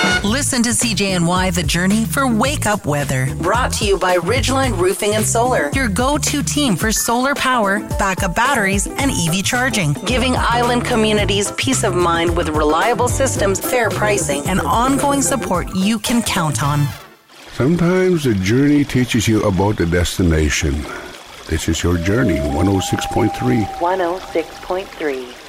Listen to CJNY The Journey for Wake Up Weather. Brought to you by Ridgeline Roofing and Solar, your go-to team for solar power, backup batteries, and EV charging. Giving island communities peace of mind with reliable systems, fair pricing, and ongoing support you can count on. Sometimes the journey teaches you about the destination. This is your journey, 106.3. 106.3.